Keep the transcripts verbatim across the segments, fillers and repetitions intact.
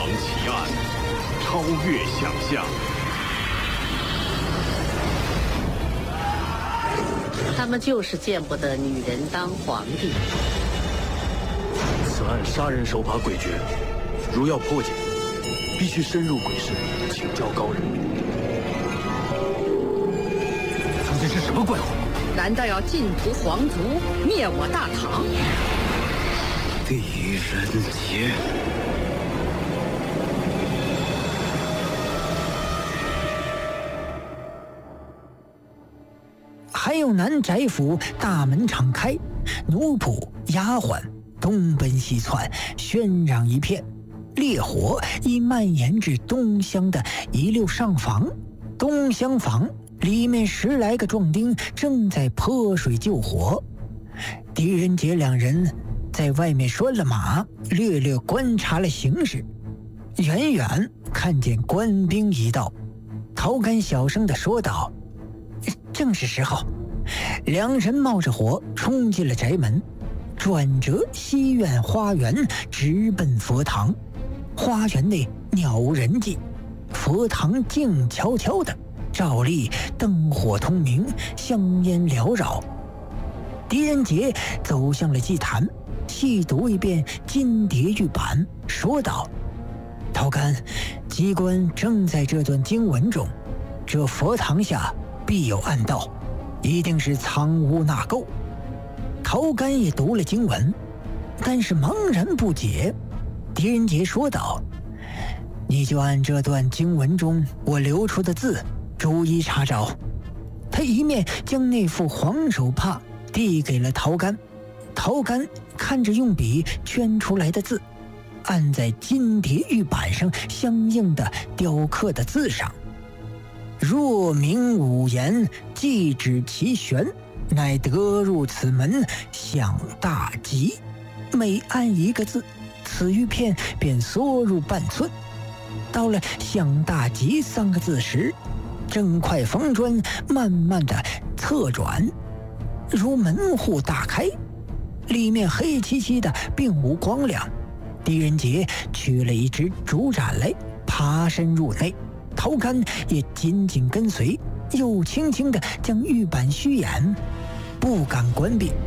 藏奇案，超越想象。 他们就是见不得女人当皇帝。 此案杀人手法诡谲，如要破解，必须深入鬼市，请教高人。 究竟是什么怪物？ 难道要尽屠皇族，灭我大唐？ 狄仁杰。 还有南宅府大门敞开，奴仆丫鬟东奔西窜，喧嚷一片。烈火已蔓延至东厢的一溜上房，东厢房里面十来个壮丁正在泼水救火。狄仁杰两人在外面拴了马，略略观察了形势，远远看见官兵一到，陶干小声地说道：“正是时候。”两人冒着火冲进了宅门，转折西院花园，直奔佛堂。花园内鸟无人迹，佛堂静悄悄的，照例灯火通明，香烟缭绕。狄仁杰走向了祭坛，细读一遍金蝶玉板，说道：“陶干，机关正在这段经文中，这佛堂下必有暗道，一定是藏污纳垢。”陶干也读了经文，但是茫然不解。狄仁杰说道：“你就按这段经文中我留出的字逐一查找。”他一面将那副黄手帕递给了陶干，陶干看着用笔圈出来的字，按在金蝶玉板上相应的雕刻的字上。若名五言，既指其玄，乃得入此门，享大吉。每按一个字，此玉片便缩入半寸。到了享大吉三个字时，整块方砖慢慢的侧转，如门户大开，里面黑漆漆的，并无光亮。狄仁杰取了一支竹盏来，爬身入内，陶干也紧紧跟随，又轻轻地将玉板虚掩，不敢关闭。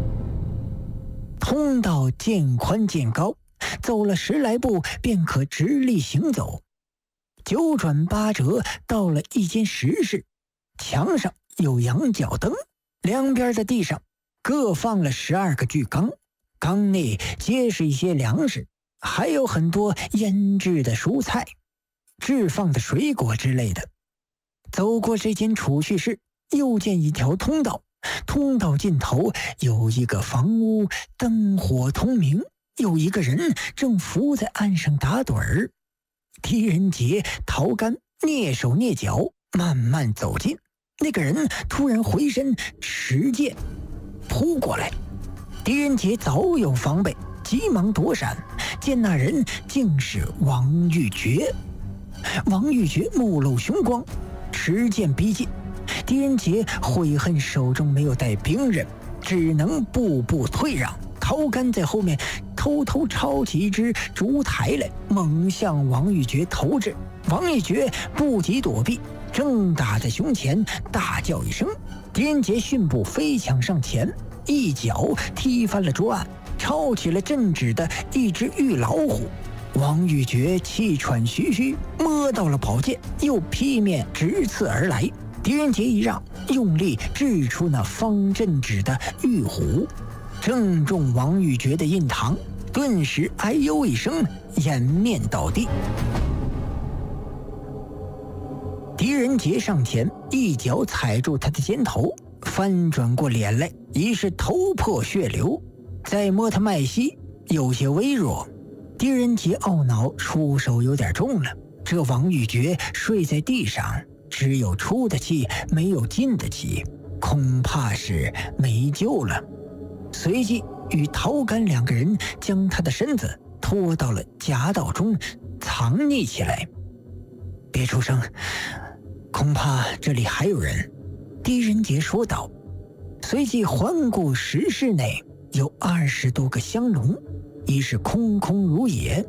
通道渐宽渐高，走了十来步便可直立行走。九转八折到了一间石室，墙上有羊角灯，两边的地上各放了十二个巨缸，缸内皆是一些粮食，还有很多腌制的蔬菜，置放的水果之类的。走过这间储蓄室，又见一条通道，通道尽头有一个房屋，灯火通明，有一个人正伏在岸上打盹儿。狄仁杰、陶干蹑手蹑脚慢慢走近，那个人突然回身持剑扑过来，狄仁杰早有防备，急忙躲闪，见那人竟是王玉珏。王玉珏目露凶光，持剑逼近。狄仁杰悔恨手中没有带兵刃，只能步步退让。陶干在后面偷偷抄起一只烛台来，猛向王玉珏投掷。王玉珏不及躲避，正打在胸前，大叫一声。狄仁杰迅步飞抢上前，一脚踢翻了桌案，抄起了镇纸的一只玉老虎。王玉珏气喘吁吁，摸到了宝剑，又劈面直刺而来。狄仁杰一让，用力掷出那方阵纸的玉虎，正中王玉珏的印堂，顿时哎呦一声，掩面倒地。狄仁杰上前一脚踩住他的肩头，翻转过脸来，已是头破血流。再摸他脉息，有些微弱。狄仁杰懊恼出手有点重了，这王玉珏睡在地上，只有出的气，没有进的气，恐怕是没救了。随即与陶干两个人将他的身子拖到了夹道中，藏匿起来。别出声，恐怕这里还有人，狄仁杰说道。随即环顾石室内，有二十多个香笼，已是空空如也。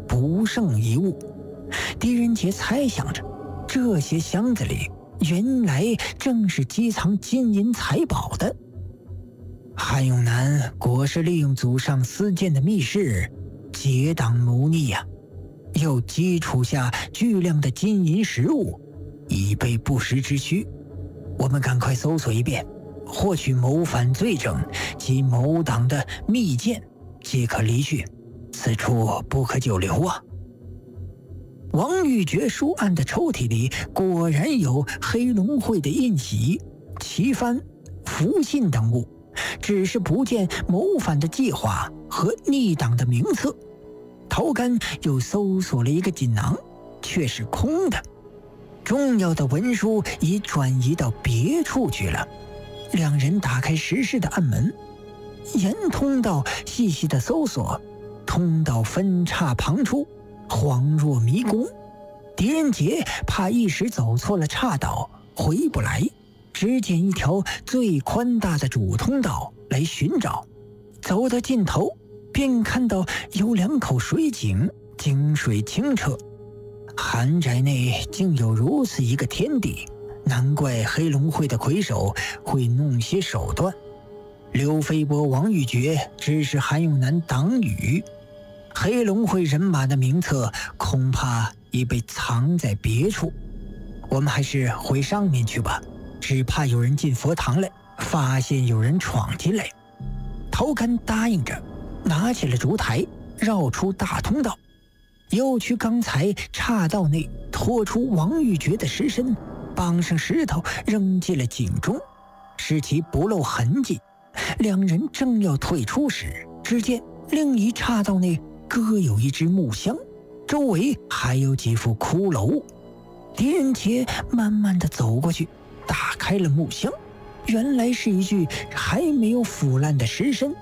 不剩一物。狄仁杰猜想着，这些箱子里原来正是积藏金银财宝的。韩永南果是利用祖上私建的密室结党谋逆呀、啊，又基础下巨量的金银实物，以备不时之需。我们赶快搜索一遍，获取谋反罪证及谋党的密件，即可离去。此处不可久留啊！王玉珏书案的抽屉里果然有黑龙会的印玺、旗幡、符信等物，只是不见谋反的计划和逆党的名册。陶干又搜索了一个锦囊，却是空的，重要的文书已转移到别处去了。两人打开石室的暗门，沿通道细细的搜索，通道分岔旁出，恍若迷宫。狄仁杰怕一时走错了岔道回不来，只捡一条最宽大的主通道来寻找。走到尽头，便看到有两口水井，井水清澈。韩宅内竟有如此一个天地，难怪黑龙会的魁首会弄些手段。刘飞波、王玉珏只是韩永南党羽，黑龙会人马的名册恐怕已被藏在别处。我们还是回上面去吧，只怕有人进佛堂来，发现有人闯进来。陶干答应着，拿起了烛台，绕出大通道，又去刚才岔道内拖出王玉珏的尸身，绑上石头扔进了井中，使其不露痕迹。两人正要退出时，只见另一岔道内各有一只木箱，周围还有几副骷髅。狄仁杰慢慢地走过去，打开了木箱，原来是一具还没有腐烂的尸身，